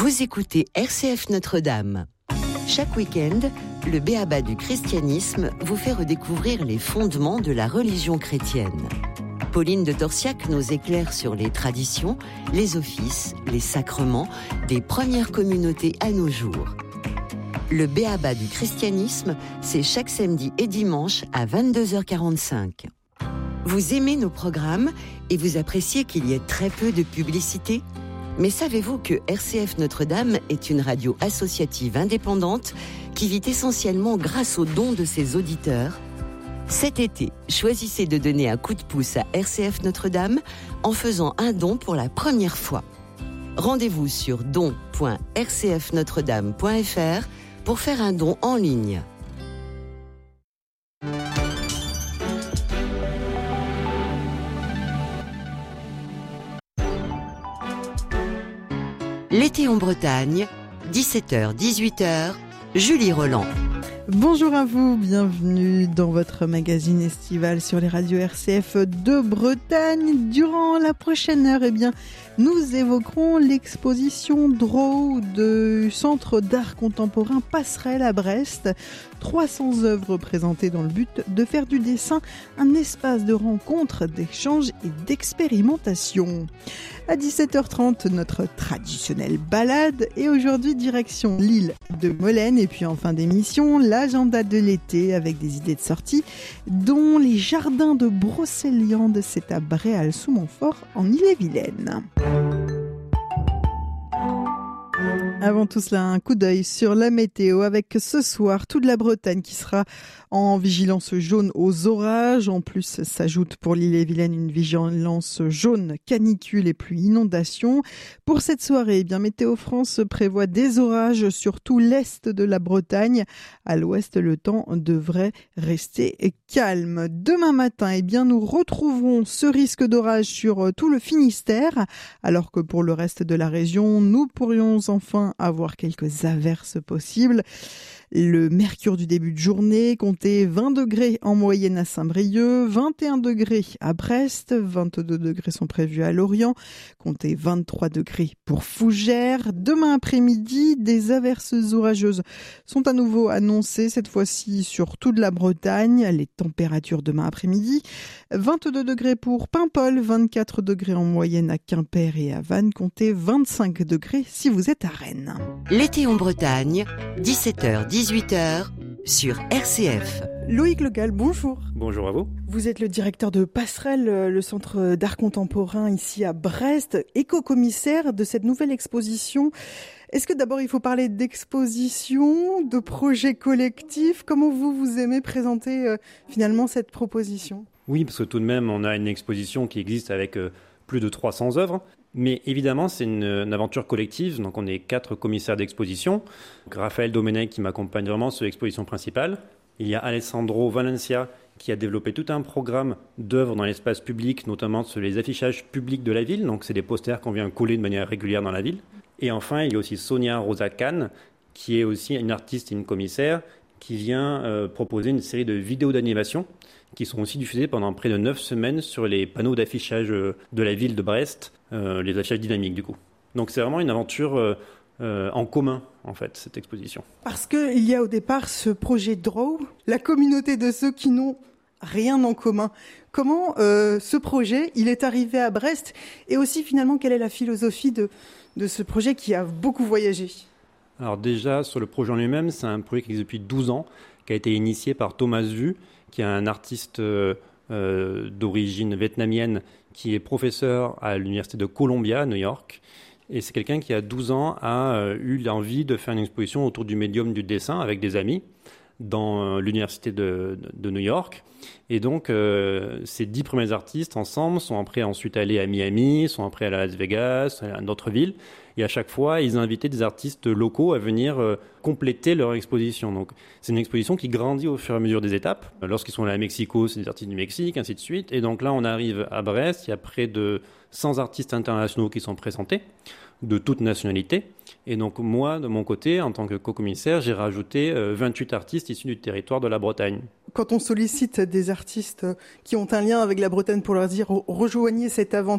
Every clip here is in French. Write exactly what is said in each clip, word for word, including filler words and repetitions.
Vous écoutez R C F Notre-Dame. Chaque week-end, le b.a.-ba du christianisme vous fait redécouvrir les fondements de la religion chrétienne. Pauline de Torsiac nous éclaire sur les traditions, les offices, les sacrements des premières communautés à nos jours. Le b.a.-ba du christianisme, c'est chaque samedi et dimanche à vingt-deux heures quarante-cinq. Vous aimez nos programmes et vous appréciez qu'il y ait très peu de publicité ? Mais savez-vous que R C F Notre-Dame est une radio associative indépendante qui vit essentiellement grâce aux dons de ses auditeurs ? Cet été, choisissez de donner un coup de pouce à R C F Notre-Dame en faisant un don pour la première fois. Rendez-vous sur don point r c f notre dame point f r pour faire un don en ligne. L'été en Bretagne, dix-sept heures dix-huit heures, Julie Roland. Bonjour à vous, bienvenue dans votre magazine estival sur les radios R C F de Bretagne. Durant la prochaine heure, eh bien, nous évoquerons l'exposition Draw du Centre d'art contemporain Passerelle à Brest. trois cents œuvres présentées dans le but de faire du dessin un espace de rencontre, d'échange et d'expérimentation. À dix-sept heures trente, notre traditionnelle balade et aujourd'hui direction l'île de Molène. Et puis en fin d'émission, l'agenda de l'été avec des idées de sortie, dont les jardins de Brocéliande, c'est à Bréal-sous-Montfort en Ille-et-Vilaine. Avant tout cela, un coup d'œil sur la météo avec ce soir toute la Bretagne qui sera en vigilance jaune aux orages. En plus, s'ajoute pour l'Ille-et-Vilaine une vigilance jaune canicule et pluie inondation. Pour cette soirée, eh bien, Météo France prévoit des orages sur tout l'est de la Bretagne. À l'ouest, le temps devrait rester calme. Demain matin, eh bien, nous retrouverons ce risque d'orage sur tout le Finistère, alors que pour le reste de la région, nous pourrions enfin avoir quelques averses possibles. Le mercure du début de journée, comptez vingt degrés en moyenne à Saint-Brieuc, vingt et un degrés à Brest, vingt-deux degrés sont prévus à Lorient, comptez vingt-trois degrés pour Fougères. Demain après-midi, des averses orageuses sont à nouveau annoncées, cette fois-ci sur toute la Bretagne. Les températures demain après-midi, vingt-deux degrés pour Paimpol, vingt-quatre degrés en moyenne à Quimper et à Vannes, comptez vingt-cinq degrés si vous êtes à Rennes. L'été en Bretagne, dix-sept heures dix-huit heures sur R C F. Loïc Legal, bonjour. Bonjour à vous. Vous êtes le directeur de Passerelle, le centre d'art contemporain ici à Brest, éco-commissaire de cette nouvelle exposition. Est-ce que d'abord il faut parler d'exposition, de projet collectif ? Comment vous, vous aimez présenter euh, finalement cette proposition ? Oui, parce que tout de même, on a une exposition qui existe avec euh, plus de trois cents œuvres. Mais évidemment, c'est une, une aventure collective. Donc, on est quatre commissaires d'exposition. Donc, Raphaël Domenech qui m'accompagne vraiment sur l'exposition principale. Il y a Alessandro Valencia qui a développé tout un programme d'œuvres dans l'espace public, notamment sur les affichages publics de la ville. Donc, c'est des posters qu'on vient coller de manière régulière dans la ville. Et enfin, il y a aussi Sonia Rosa Kahn, qui est aussi une artiste et une commissaire, qui vient euh, proposer une série de vidéos d'animation qui sont aussi diffusées pendant près de neuf semaines sur les panneaux d'affichage de la ville de Brest, euh, les affichages dynamiques du coup. Donc c'est vraiment une aventure euh, euh, en commun, en fait, cette exposition. Parce qu'il y a au départ ce projet Draw, la communauté de ceux qui n'ont rien en commun. Comment euh, ce projet, il est arrivé à Brest et aussi finalement quelle est la philosophie de, de ce projet qui a beaucoup voyagé ? Alors déjà, sur le projet en lui-même, c'est un projet qui existe depuis douze ans, qui a été initié par Thomas Vu, qui est un artiste euh, euh, d'origine vietnamienne, qui est professeur à l'université de Columbia, à New York. Et c'est quelqu'un qui, à douze ans, a euh, eu l'envie de faire une exposition autour du médium du dessin avec des amis dans euh, l'université de, de, de New York. Et donc, euh, ces dix premiers artistes, ensemble, sont après ensuite allés à Miami, sont après allés à Las Vegas, à d'autres villes. Et à chaque fois, ils invitaient des artistes locaux à venir euh, compléter leur exposition. Donc, c'est une exposition qui grandit au fur et à mesure des étapes. Lorsqu'ils sont allés à Mexico, c'est des artistes du Mexique, ainsi de suite. Et donc là, on arrive à Brest, il y a près de cent artistes internationaux qui sont présentés, de toutes nationalités. Et donc moi, de mon côté, en tant que co-commissaire, j'ai rajouté euh, vingt-huit artistes issus du territoire de la Bretagne. Quand on sollicite des artistes qui ont un lien avec la Bretagne pour leur dire « rejoignez cette aventure »,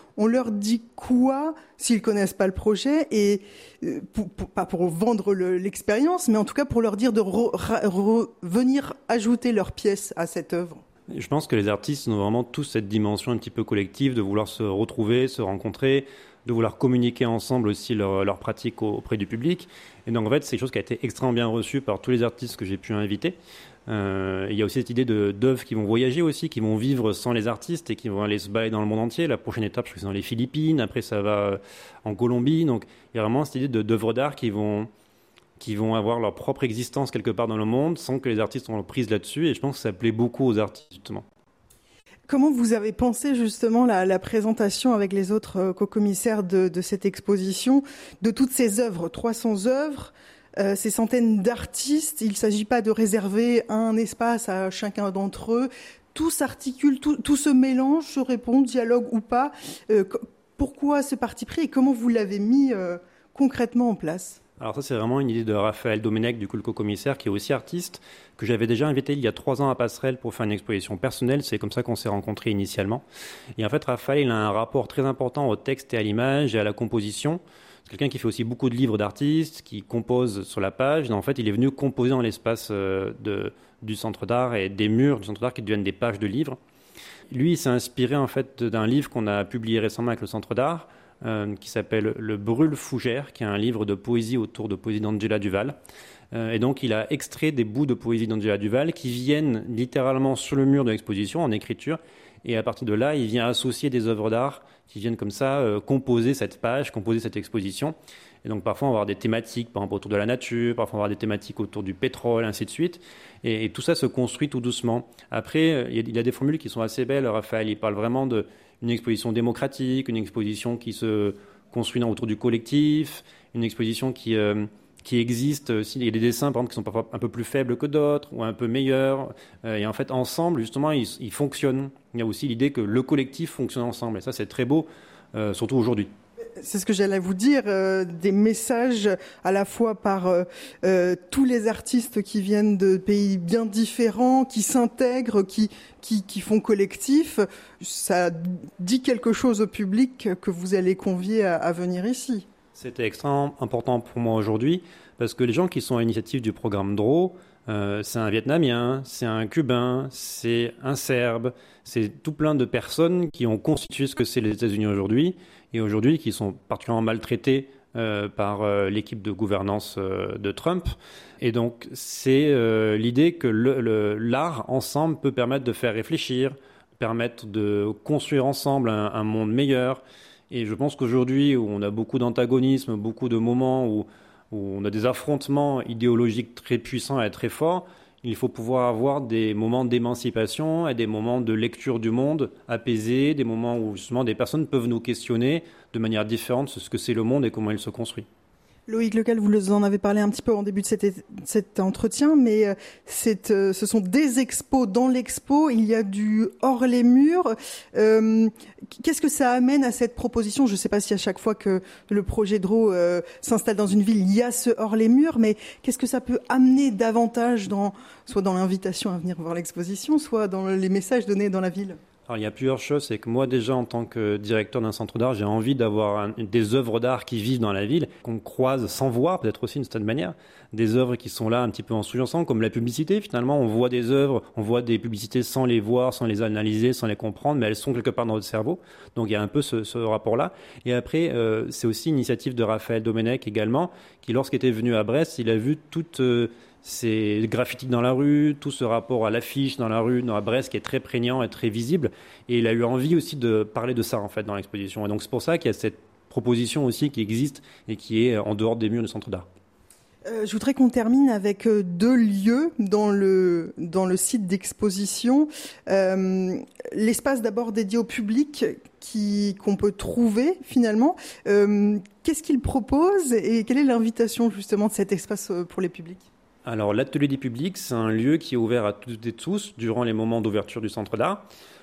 on leur dit quoi s'ils connaissent pas le projet et euh, pour, pour, pas pour vendre le, l'expérience, mais en tout cas pour leur dire de re, re, venir ajouter leur pièce à cette œuvre. Je pense que les artistes ont vraiment tous cette dimension un petit peu collective de vouloir se retrouver, se rencontrer, de vouloir communiquer ensemble aussi leur, leur pratique auprès du public. Et donc en fait, c'est quelque chose qui a été extrêmement bien reçu par tous les artistes que j'ai pu inviter. Euh, il y a aussi cette idée de, d'œuvres qui vont voyager aussi, qui vont vivre sans les artistes et qui vont aller se balader dans le monde entier. La prochaine étape, je crois que c'est dans les Philippines, après ça va en Colombie. Donc il y a vraiment cette idée de, d'œuvres d'art qui vont, qui vont avoir leur propre existence quelque part dans le monde sans que les artistes soient prise là-dessus. Et je pense que ça plaît beaucoup aux artistes, justement. Comment vous avez pensé justement la, la présentation avec les autres euh, co-commissaires de, de cette exposition, de toutes ces œuvres, trois cents œuvres, euh, ces centaines d'artistes? Il ne s'agit pas de réserver un espace à chacun d'entre eux. Tout s'articule, tout, tout se mélange, se répond, dialogue ou pas. Euh, pourquoi ce parti pris et comment vous l'avez mis euh, concrètement en place? Alors ça, c'est vraiment une idée de Raphaël Domenech, du coup le co-commissaire, qui est aussi artiste, que j'avais déjà invité il y a trois ans à Passerelle pour faire une exposition personnelle. C'est comme ça qu'on s'est rencontrés initialement. Et en fait, Raphaël, il a un rapport très important au texte et à l'image et à la composition. C'est quelqu'un qui fait aussi beaucoup de livres d'artistes, qui compose sur la page. Et en fait, il est venu composer dans l'espace de, du centre d'art et des murs du centre d'art qui deviennent des pages de livres. Lui, il s'est inspiré en fait d'un livre qu'on a publié récemment avec le centre d'art, Euh, qui s'appelle Le Brûle Fougère, qui est un livre de poésie autour de poésie d'Angela Duval. Euh, et donc, il a extrait des bouts de poésie d'Angela Duval qui viennent littéralement sur le mur de l'exposition en écriture. Et à partir de là, il vient associer des œuvres d'art qui viennent comme ça euh, composer cette page, composer cette exposition. Et donc, parfois, on va avoir des thématiques, par exemple, autour de la nature, parfois, on va avoir des thématiques autour du pétrole, ainsi de suite. Et, et tout ça se construit tout doucement. Après, il y a, il y a des formules qui sont assez belles. Raphaël, il parle vraiment de une exposition démocratique, une exposition qui se construit autour du collectif, une exposition qui, euh, qui existe. Il y a des dessins, par exemple, qui sont parfois un peu plus faibles que d'autres ou un peu meilleurs. Euh, et en fait, ensemble, justement, ils, ils fonctionnent. Il y a aussi l'idée que le collectif fonctionne ensemble. Et ça, c'est très beau, euh, surtout aujourd'hui. C'est ce que j'allais vous dire, euh, des messages à la fois par euh, euh, tous les artistes qui viennent de pays bien différents, qui s'intègrent, qui, qui, qui font collectif. Ça dit quelque chose au public que vous allez convier à, à venir ici. C'était extrêmement important pour moi aujourd'hui parce que les gens qui sont à l'initiative du programme D R O, euh, c'est un Vietnamien, c'est un Cubain, c'est un Serbe, c'est tout plein de personnes qui ont constitué ce que c'est les États-Unis aujourd'hui et aujourd'hui qui sont particulièrement maltraités euh, par euh, l'équipe de gouvernance euh, de Trump. Et donc c'est euh, l'idée que le, le, l'art ensemble peut permettre de faire réfléchir, permettre de construire ensemble un, un monde meilleur. Et je pense qu'aujourd'hui, où on a beaucoup d'antagonisme, beaucoup de moments où, où on a des affrontements idéologiques très puissants et très forts, il faut pouvoir avoir des moments d'émancipation et des moments de lecture du monde apaisés, des moments où justement des personnes peuvent nous questionner de manière différente sur ce que c'est le monde et comment il se construit. Loïc Lequel, vous en avez parlé un petit peu en début de cet, cet entretien, mais c'est, ce sont des expos dans l'expo, il y a du hors les murs. Euh, qu'est-ce que ça amène à cette proposition? Je ne sais pas si à chaque fois que le projet D R O euh, s'installe dans une ville, il y a ce hors les murs, mais qu'est-ce que ça peut amener davantage, dans, soit dans l'invitation à venir voir l'exposition, soit dans les messages donnés dans la ville? Alors, il y a plusieurs choses. C'est que moi, déjà, en tant que directeur d'un centre d'art, j'ai envie d'avoir un, des œuvres d'art qui vivent dans la ville, qu'on croise sans voir, peut-être aussi d'une certaine manière. Des œuvres qui sont là un petit peu en sous-jacent, comme la publicité. Finalement, on voit des œuvres, on voit des publicités sans les voir, sans les analyser, sans les comprendre, mais elles sont quelque part dans notre cerveau. Donc, il y a un peu ce, ce rapport-là. Et après, euh, c'est aussi une initiative de Raphaël Domenech également, qui, lorsqu'il était venu à Brest, il a vu toute... Euh, ces graffitis dans la rue, tout ce rapport à l'affiche dans la rue, dans la Brest, qui est très prégnant et très visible. Et il a eu envie aussi de parler de ça, en fait, dans l'exposition. Et donc, c'est pour ça qu'il y a cette proposition aussi qui existe et qui est en dehors des murs du centre d'art. Euh, je voudrais qu'on termine avec deux lieux dans le, dans le site d'exposition. Euh, l'espace d'abord dédié au public qui, qu'on peut trouver finalement. Euh, qu'est-ce qu'il propose et quelle est l'invitation justement de cet espace pour les publics ? Alors, l'atelier des publics, c'est un lieu qui est ouvert à toutes et tous durant les moments d'ouverture du centre d'art.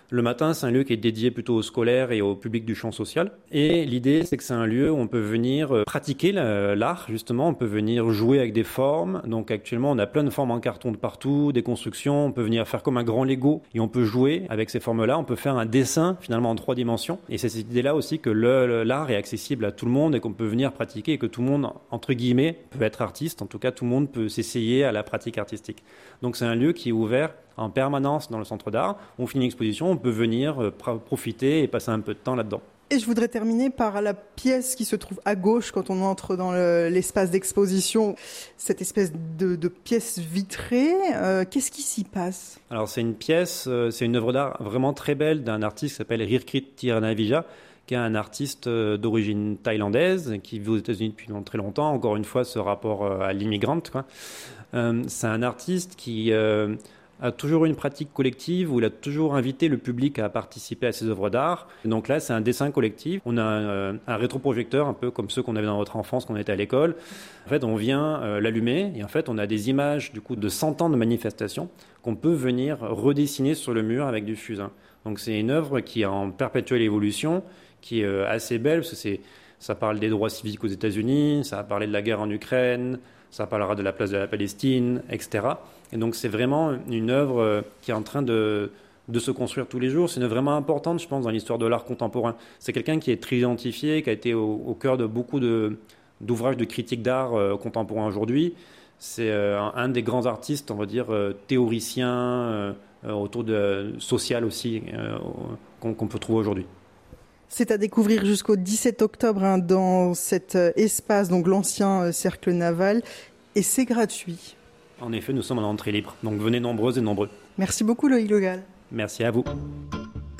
Le matin, c'est un lieu qui est dédié plutôt aux scolaires et au public du champ social. Et l'idée, c'est que c'est un lieu où on peut venir pratiquer l'art, justement. On peut venir jouer avec des formes. Donc actuellement, on a plein de formes en carton de partout, des constructions. On peut venir faire comme un grand Lego et on peut jouer avec ces formes-là. On peut faire un dessin, finalement, en trois dimensions. Et c'est cette idée-là aussi que le, l'art est accessible à tout le monde et qu'on peut venir pratiquer et que tout le monde, entre guillemets, peut être artiste. En tout cas, tout le monde peut s'essayer à la pratique artistique. Donc c'est un lieu qui est ouvert en permanence dans le centre d'art. On finit une exposition, on peut venir euh, profiter et passer un peu de temps là-dedans. Et je voudrais terminer par la pièce qui se trouve à gauche quand on entre dans le, l'espace d'exposition, cette espèce de, de pièce vitrée. Euh, qu'est-ce qui s'y passe ? Alors c'est une pièce, euh, c'est une œuvre d'art vraiment très belle d'un artiste qui s'appelle Rirkrit Tirunavija, qui est un artiste euh, d'origine thaïlandaise, qui vit aux États-Unis depuis très longtemps. Encore une fois, ce rapport euh, à l'immigrante, quoi. Euh, c'est un artiste qui... Euh, a toujours eu une pratique collective où il a toujours invité le public à participer à ses œuvres d'art. Donc là, c'est un dessin collectif. On a un, un rétroprojecteur, un peu comme ceux qu'on avait dans notre enfance quand on était à l'école. En fait, on vient euh, l'allumer et en fait, on a des images du coup de cent ans de manifestation qu'on peut venir redessiner sur le mur avec du fusain. Donc c'est une œuvre qui est en perpétuelle évolution, qui est euh, assez belle parce que c'est, ça parle des droits civiques aux États-Unis, ça a parlé de la guerre en Ukraine, ça parlera de la place de la Palestine, et cetera. Et donc c'est vraiment une œuvre qui est en train de, de se construire tous les jours. C'est une œuvre vraiment importante, je pense, dans l'histoire de l'art contemporain. C'est quelqu'un qui est très identifié, qui a été au, au cœur de beaucoup de, d'ouvrages de critique d'art euh, contemporain aujourd'hui. C'est euh, un, un des grands artistes, on va dire, euh, théoriciens, euh, autour de social aussi, euh, qu'on, qu'on peut trouver aujourd'hui. C'est à découvrir jusqu'au dix-sept octobre hein, dans cet euh, espace, donc l'ancien euh, cercle naval, et c'est gratuit. En effet, nous sommes en entrée libre, donc venez nombreuses et nombreux. Merci beaucoup Loïc Le Gall. Merci à vous.